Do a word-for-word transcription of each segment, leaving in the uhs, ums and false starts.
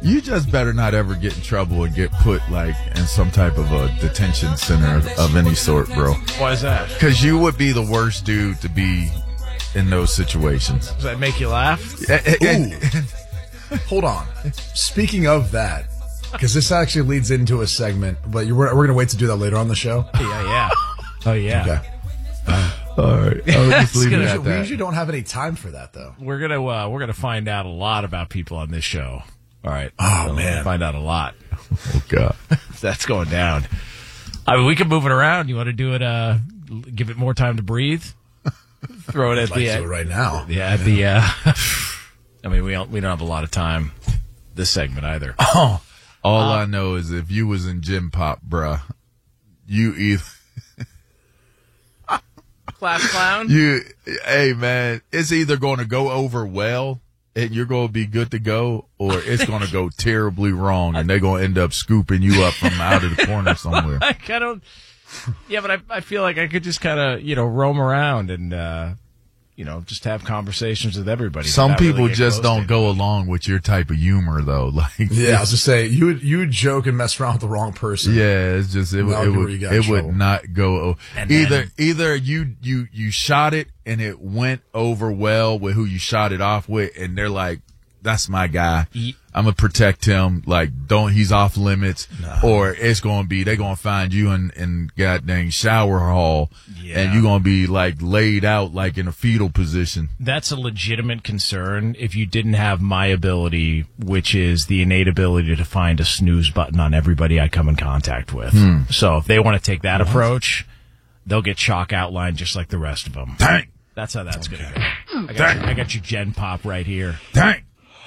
You just better not ever get in trouble and get put, like, in some type of a detention center of, of any sort, bro. Why is that? Because you would be the worst dude to be in those situations. Does that make you laugh? Hold on. Speaking of that, because this actually leads into a segment, but you're, we're going to wait to do that later on the show. Yeah, yeah. Oh, yeah. Okay. Uh, all right. I'll just leave it at We that. usually don't have any time for that, though. We're gonna uh, we're gonna find out a lot about people on this show. All right. Oh, We'll man. find out a lot. Oh, God. That's going down. I mean, we can move it around. You want to do it? Uh, give it more time to breathe. Throw it at I'd like the to uh, do it right now. Yeah, at the. Uh, I mean, we don't we don't have a lot of time this segment either. Oh. All Uh, I know is if you was in Gym Pop, bruh, you either. Class clown. You, hey man, it's either going to go over well and you're going to be good to go, or it's going to go terribly wrong and they're going to end up scooping you up from out of the corner somewhere. I kind of. Yeah, but I I feel like I could just kind of you know roam around and uh, you know just have conversations with everybody. Some without really people getting just don't roasted. go along with your type of humor though. Like, Yeah, I was just saying, you would, you would joke and mess around with the wrong person. yeah, it's just it, would That'll it be where would you got in it would trouble. not go And either then- either you you you shot it and it went over well with who you shot it off with, and they're like, that's my guy. Ye- I'm gonna protect him. Like, don't, he's off limits. Or it's gonna be, they're gonna find you in, in goddamn shower hall, Yeah. and you're gonna be like laid out like in a fetal position. That's a legitimate concern if you didn't have my ability, which is the innate ability to find a snooze button on everybody I come in contact with. Hmm. So if they want to take that approach, they'll get chalk outlined just like the rest of them. Dang, That's how that's going to go. I got, you, I got you Gen Pop right here. dang.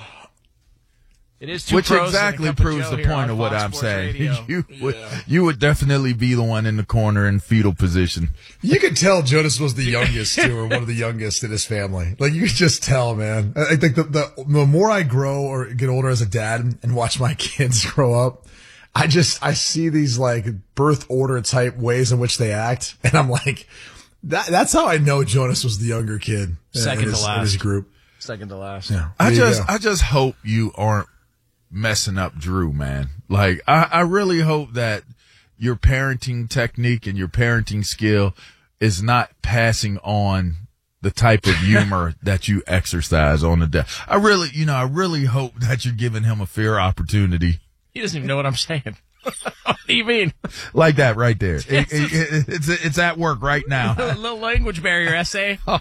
It is two Which pros and a exactly cup of proves Joe the here point on of what Fox I'm Sports saying. Radio. You would, you would definitely be the one in the corner in fetal position. You could tell Jonas was the youngest, too, or one of the youngest in his family. Like, you could just tell, man. I I think the, the, the more I grow or get older as a dad and watch my kids grow up, I just, I see these, like, birth order type ways in which they act. And I'm like, that, that's how I know Jonas was the younger kid. in- Second in to his, last. in his group. Second to last. Yeah. I There you just, go. I just hope you aren't messing up Drew, man. Like, I, I really hope that your parenting technique and your parenting skill is not passing on the type of humor that you exercise on the day. I really, you know, I really hope that you're giving him a fair opportunity. He doesn't even know what I'm saying. What do you mean? Like that right there. It, it, it, it's, it's at work right A now. little language barrier essay. What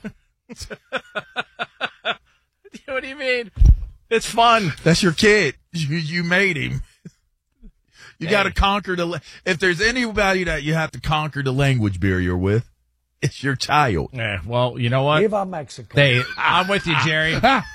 do you mean? It's fun. That's your kid. You, you made him. You Hey. got to conquer the, la- if there's anybody that you have to conquer the language barrier with, it's your child. Yeah, well, you know what? Viva Mexico. Hey, I'm with you, Jerry.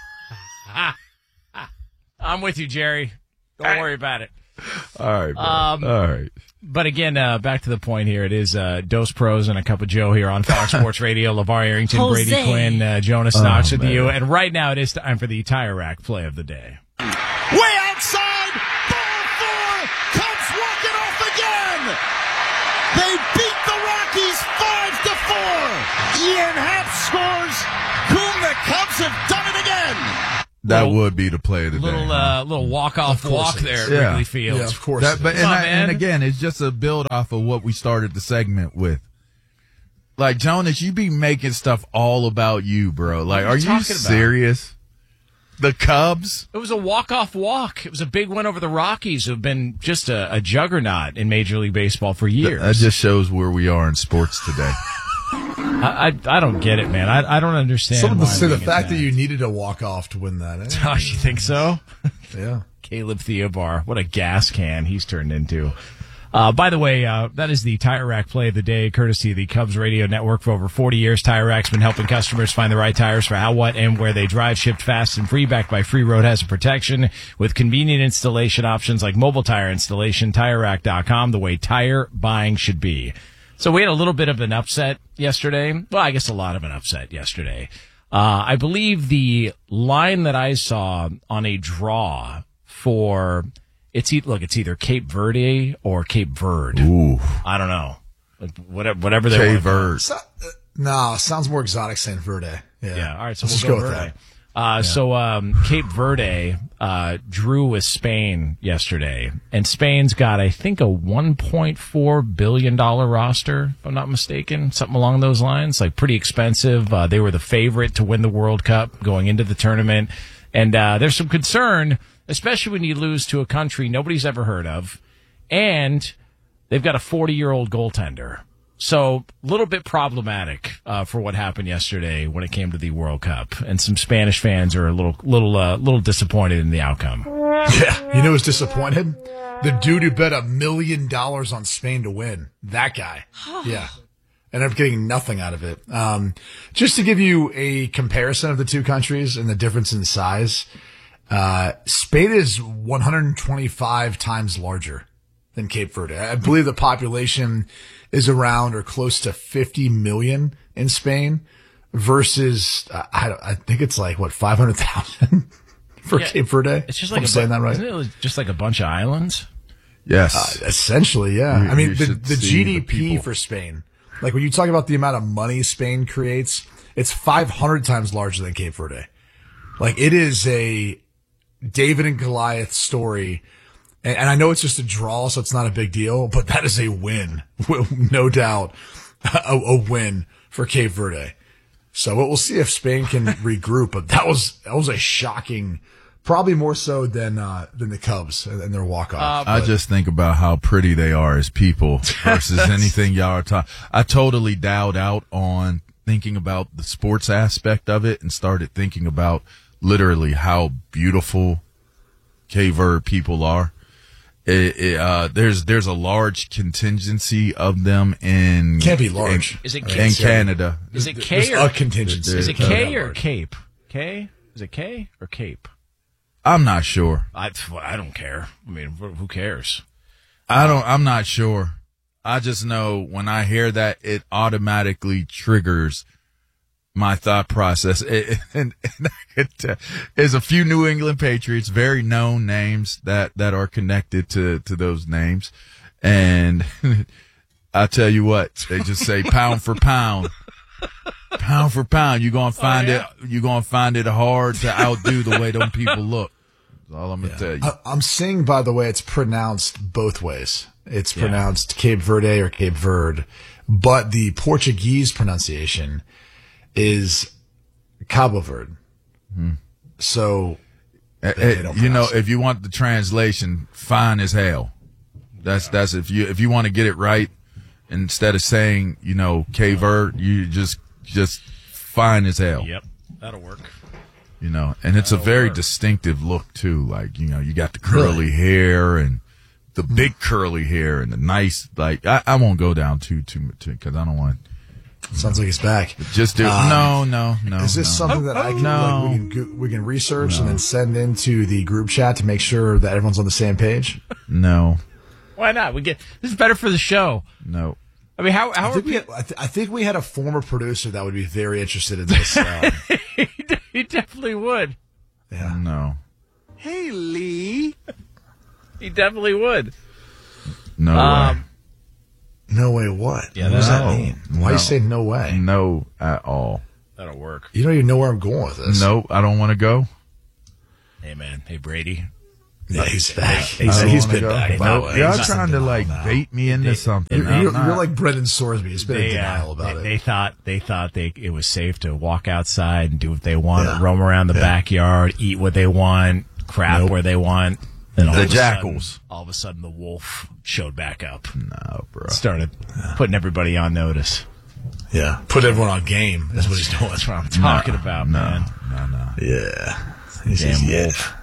I'm with you, Jerry. Don't worry about it. All right, bro. Um, All right. But again, uh, back to the point here. It is uh, Dose Pros and a Cup of Joe here on Fox Sports Radio. LeVar Arrington, Jose. Brady Quinn, uh, Jonas Oh, Knox with man. you. And right now it is time for the Tire Rack play of the day. Way outside, ball four, Cubs walk it off again. They beat the Rockies five to four. Ian Happ scores. Boom, the Cubs have done it again. That Little- would be the play of the Little day. uh, little walk off Of course walk it there is. at Yeah. Wrigley Field. Yeah, of course. That, but, and, Come on, I- and man. again, it's just a build off of what we started the segment with. Like, Jonas, you be making stuff all about you, bro. Like, What are are you you talking about? serious? The Cubs? It was a walk-off walk. It was a big win over the Rockies, who've been just a, a juggernaut in Major League Baseball for years. That just shows where we are in sports today. I, I I don't get it, man. I I don't understand. Some of why the, say I'm the being fact that attacked. you needed to walk off to win that. eh? Oh, you think so? Yeah. Caleb Theobar, what a gas can he's turned into. Uh, by the way, uh, that is the Tire Rack play of the day, courtesy of the Cubs Radio Network. For over forty years, Tire Rack's been helping customers find the right tires for how, what, and where they drive, shipped fast and free, backed by free road hazard protection with convenient installation options like mobile tire installation, tire rack dot com, the way tire buying should be. So we had a little bit of an upset yesterday. Well, I guess a lot of an upset yesterday. Uh, I believe the line that I saw on a draw for it's e- look, it's either Cape Verde or Cape Verde. Ooh. I don't know, like whatever, whatever they Cape want to call it. Verde. So, uh, no, sounds more exotic saying Verde. Yeah. Yeah. All right. So Let's we'll just go, with Verde. Uh, yeah. So um, Cape Verde uh, drew with Spain yesterday, and Spain's got, I think, a one point four billion dollars roster, if I'm not mistaken, something along those lines, like pretty expensive. Uh, they were the favorite to win the World Cup going into the tournament, and uh, there's some concern, especially when you lose to a country nobody's ever heard of, and they've got a forty-year-old goaltender. So a little bit problematic uh, for what happened yesterday when it came to the World Cup, and some Spanish fans are a little, little, uh, little disappointed in the outcome. Yeah, you know who's disappointed? The dude who bet a million dollars on Spain to win. That guy. Yeah, ended up getting nothing out of it. Um, just to give you a comparison of the two countries and the difference in size, uh, Spain is one hundred twenty-five times larger than Cape Verde. I believe the population is around or close to fifty million in Spain versus, uh, I, I think it's like, what, five hundred thousand for yeah, Cape Verde? It's just like, I'm a, saying that right? Isn't it just like a bunch of islands? Yes. Uh, essentially, yeah. You, I mean, the, the G D P the for Spain, like when you talk about the amount of money Spain creates, it's five hundred times larger than Cape Verde. Like it is a David and Goliath story. And I know it's just a draw, so it's not a big deal, but that is a win. No doubt. A, a win for Cape Verde. So we'll see if Spain can regroup, but that was, that was a shocking, probably more so than, uh, than the Cubs and their walk off. Uh, I just think about how pretty they are as people versus anything y'all are talking. I totally dialed out on thinking about the sports aspect of it and started thinking about literally how beautiful Cape Verde people are. It, it, uh, there's, there's a large contingency of them in, can't be large. In, is it in Canada? Is it K there's or a contingency? Is it K or Cape? K? Is it K or Cape? I'm not sure. I, I don't care. I mean, who cares? I don't, I'm not sure. I just know when I hear that, it automatically triggers my thought process. It, and, and I could tell, there's a few New England Patriots, very known names that, that are connected to, to those names. And I tell you what, they just say pound for pound, pound for pound. You're going to find oh, yeah? it, you're going to find it hard to outdo the way them people look. That's all I'm going to yeah. tell you. I, I'm seeing, by the way, it's pronounced both ways. It's pronounced yeah. Cape Verde or Cape Verde, but the Portuguese pronunciation is Cabo Verde. Hmm. So, it, it, you know, if you want the translation, fine as hell. That's, yeah. that's if you, if you want to get it right, instead of saying, you know, Cape Verde, you just, just fine as hell. Yep. That'll work. You know, and it's That'll a very work. distinctive look too. Like, you know, you got the curly really? hair and the big curly hair and the nice, like, I, I won't go down too, too, too, cause I don't want. Sounds like he's back. Just do um, no, no, no. Is this no. something that I can, no. like, we can go, we can research no. and then send into the group chat to make sure that everyone's on the same page? No. Why not? We get this is better for the show. No. I mean, how how I are think, we, we, I, th- I think we had a former producer that would be very interested in this. Uh, he, he definitely would. Yeah. No. Hey, Lee. He definitely would. No um, way. No way what? Yeah, what does no, that mean? Why no. you say no way? No at all. That'll work. You don't even know where I'm going with this. Nope, I don't want to go. Hey, man. Hey, Brady. Yeah, he's back. He's, he's been go. back. No, no, y'all trying to like now. bait me into they, something. You're, you're, you're like Brendan Sorsby. He's been they, in denial uh, about they, it. They thought they thought they it was safe to walk outside and do what they want, yeah. roam around the yeah. backyard, eat what they want, crap nope. where they want. Then all the of jackals. Sudden, all of a sudden, the wolf showed back up. No, bro. Started yeah. putting everybody on notice. Yeah, put everyone on game. That's what he's doing. That's what I'm talking no, about, no, man. No, no. Yeah. Damn wolf.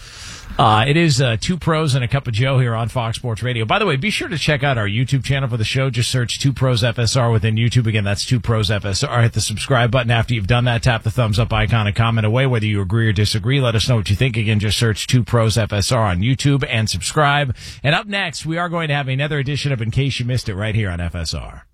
Uh, it is uh, Two Pros and a Cup of Joe here on Fox Sports Radio. By the way, be sure to check out our YouTube channel for the show. Just search Two Pros F S R within YouTube. Again, that's Two Pros F S R. Hit the subscribe button after you've done that. Tap the thumbs up icon and comment away whether you agree or disagree. Let us know what you think. Again, just search Two Pros F S R on YouTube and subscribe. And up next, we are going to have another edition of In Case You Missed It right here on F S R.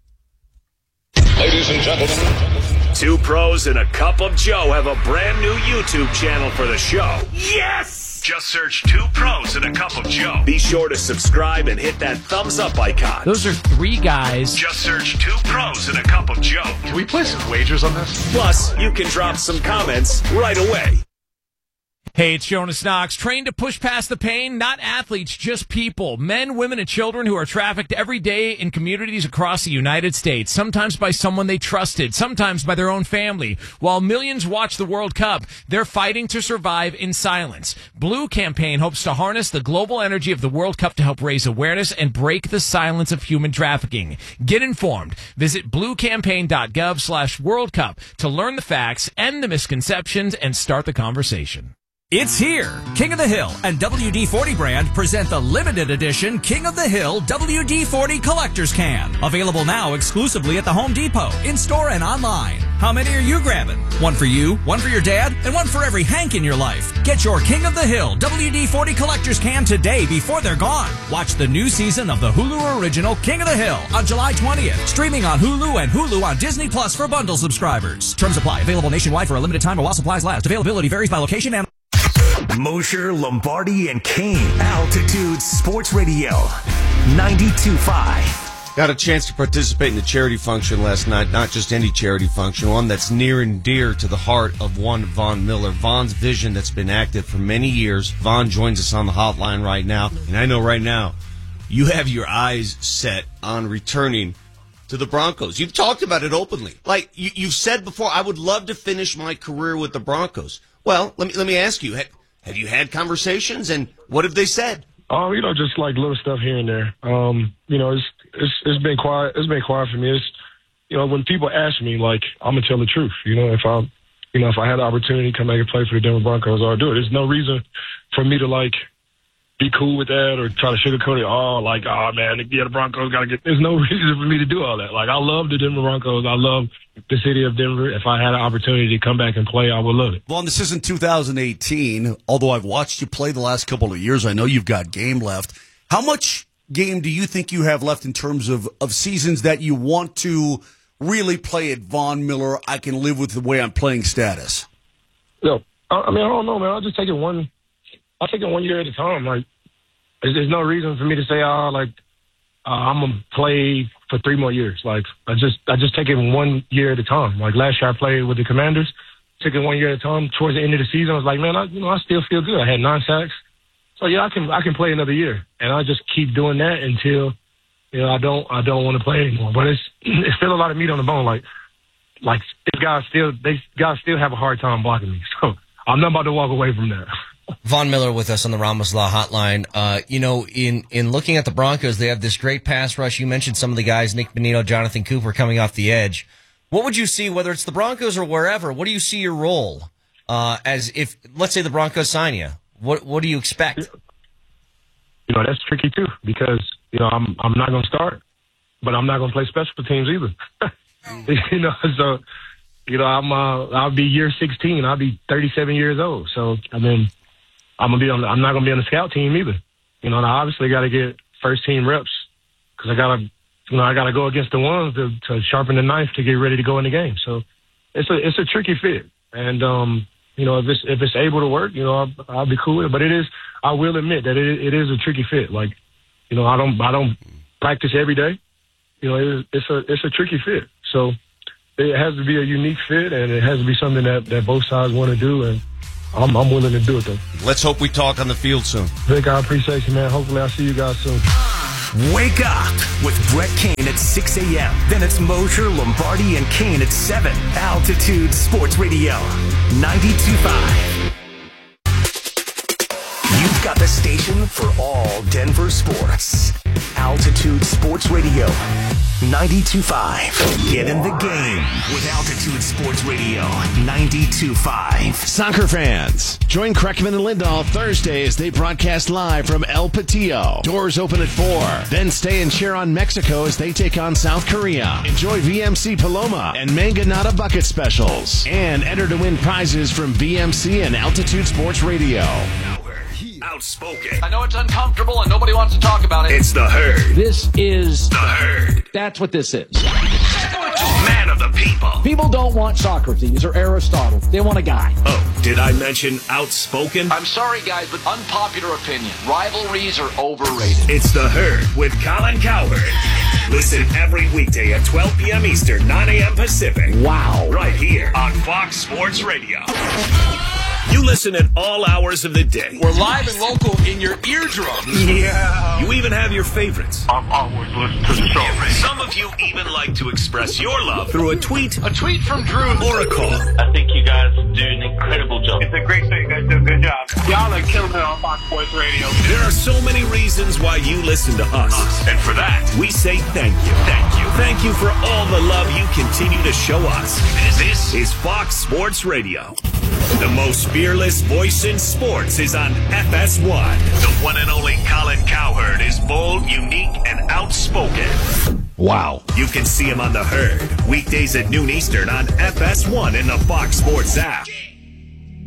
Ladies and gentlemen, Two Pros and a Cup of Joe have a brand new YouTube channel for the show. Yes! Just search Two Pros and a Cup of Joe. Be sure to subscribe and hit that thumbs up icon. Those are three guys. Just search Two Pros and a Cup of Joe. Can we play some wagers on this? Plus, you can drop some comments right away. Hey, it's Jonas Knox. Trained to push past the pain? Not athletes, just people. Men, women, and children who are trafficked every day in communities across the United States. Sometimes by someone they trusted, sometimes by their own family. While millions watch the World Cup, they're fighting to survive in silence. Blue Campaign hopes to harness the global energy of the World Cup to help raise awareness and break the silence of human trafficking. Get informed. Visit bluecampaign.gov slash World Cup to learn the facts, end the misconceptions, and start the conversation. It's here. King of the Hill and W D forty brand present the limited edition King of the Hill W D forty Collector's Can. Available now exclusively at the Home Depot, in-store and online. How many are you grabbing? One for you, one for your dad, and one for every Hank in your life. Get your King of the Hill W D forty Collector's Can today before they're gone. Watch the new season of the Hulu original King of the Hill on July twentieth. Streaming on Hulu and Hulu on Disney Plus for bundle subscribers. Terms apply. Available nationwide for a limited time while supplies last. Availability varies by location and Mosher, Lombardi, and Kane. Altitude Sports Radio, ninety-two point five. Got a chance to participate in the charity function last night. Not just any charity function, one that's near and dear to the heart of one Von Miller. Von's vision that's been active for many years. Von joins us on the hotline right now. And I know right now you have your eyes set on returning to the Broncos. You've talked about it openly. Like you, you've said before, I would love to finish my career with the Broncos. Well, let me let me ask you, have you had conversations, and what have they said? Oh, you know, just like little stuff here and there. Um, you know, it's it's it's been quiet. It's been quiet for me. It's, you know, when people ask me, like, I'm gonna tell the truth. You know, if I, you know, if I had the opportunity to come back and play for the Denver Broncos, I'll do it. There's no reason for me to like be cool with that or try to sugarcoat it. Oh, like, oh man, yeah, the Broncos gotta get. There's no reason for me to do all that. Like, I love the Denver Broncos. I love the city of Denver. If I had an opportunity to come back and play, I would love it. Well, this isn't two thousand eighteen. Although I've watched you play the last couple of years, I know you've got game left. How much game do you think you have left in terms of, of seasons that you want to really play at Von Miller? I can live with the way I'm playing status. No, I, I mean, I don't know, man. I'll just take it one. I'll take it one year at a time. Like, there's, there's no reason for me to say, oh, like, uh, I'm gonna play for three more years. Like, I just, I just take it one year at a time. Like last year, I played with the Commanders, took it one year at a time. Towards the end of the season, I was like, man, I, you know, I still feel good. I had nine sacks, so yeah, I can, I can play another year, and I just keep doing that until, you know, I don't, I don't want to play anymore. But it's, it's still a lot of meat on the bone. Like, like these guys still, they guys still have a hard time blocking me. So I'm not about to walk away from that. Von Miller with us on the Ramos Law Hotline. Uh, you know, in, in looking at the Broncos, they have this great pass rush. You mentioned some of the guys, Nick Bonito, Jonathan Cooper coming off the edge. What would you see, whether it's the Broncos or wherever, what do you see your role uh, as if, let's say the Broncos sign you? What what do you expect? You know, that's tricky too, because, you know, I'm I'm not going to start, but I'm not going to play special teams either. you know, so, you know, I'm, uh, I'll be year sixteen. I'll be thirty-seven years old. So, I mean, I'm gonna be on. I'm not gonna be on the scout team either. You know, and I obviously got to get first team reps because I gotta, you know, I gotta go against the ones to, to sharpen the knife to get ready to go in the game. So it's a it's a tricky fit, and um, you know, if it's if it's able to work, you know, I'll, I'll be cool with it. But it is, I will admit that it it is a tricky fit. Like, you know, I don't I don't practice every day. You know, it, it's a it's a tricky fit. So it has to be a unique fit, and it has to be something that that both sides want to do, and I'm, I'm willing to do it, though. Let's hope we talk on the field soon. Vic, I appreciate you, man. Hopefully I'll see you guys soon. Wake up with Brett Kane at six a.m. Then it's Mosher, Lombardi, and Kane at seven. Altitude Sports Radio, ninety-two point five. You've got the station for all Denver sports. Altitude Sports Radio, ninety-two point five. Get in the game with Altitude Sports Radio, ninety-two point five. Soccer fans, join Kreckman and Lindahl Thursday as they broadcast live from El Patillo. Doors open at four. Then stay and cheer on Mexico as they take on South Korea. Enjoy V M C Paloma and Manganata bucket specials. And enter to win prizes from V M C and Altitude Sports Radio. Outspoken. I know it's uncomfortable and nobody wants to talk about it. It's the Herd. This is the Herd. That's what this is. Man of the people. People don't want Socrates or Aristotle. They want a guy. Oh, did I mention outspoken? I'm sorry, guys, but unpopular opinion. Rivalries are overrated. It's the Herd with Colin Cowherd. Listen every weekday at twelve p.m. Eastern, nine a.m. Pacific. Wow. Right here on Fox Sports Radio. You listen at all hours of the day. We're live and local in your eardrums. Yeah. You even have your favorites. I've always listened to the show. Some of you even like to express your love through a tweet, A tweet from Drew. or a call. I think you guys do an incredible job. It's a great show. You guys do a good job. Y'all are killing it on Fox Sports Radio. There are so many reasons why you listen to us. And for that, we say thank you. Thank you. Thank you for all the love you continue to show us. This is Fox Sports Radio. The most fearless voice in sports is on F S one. The one and only Colin Cowherd is bold, unique, and outspoken. Wow. You can see him on The Herd, weekdays at noon Eastern on F S one in the Fox Sports app.